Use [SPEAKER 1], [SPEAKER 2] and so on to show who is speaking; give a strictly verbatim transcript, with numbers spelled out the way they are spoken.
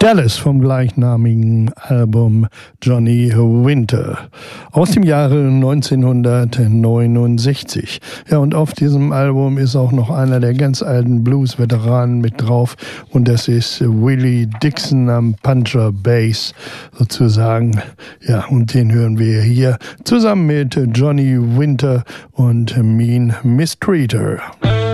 [SPEAKER 1] Dallas vom gleichnamigen Album Johnny Winter aus dem Jahre neunzehnhundertneunundsechzig. Ja, und auf diesem Album ist auch noch einer der ganz alten Blues-Veteranen mit drauf und das ist Willie Dixon am Puncher Bass sozusagen. Ja, und den hören wir hier zusammen mit Johnny Winter und Mean Mistreater.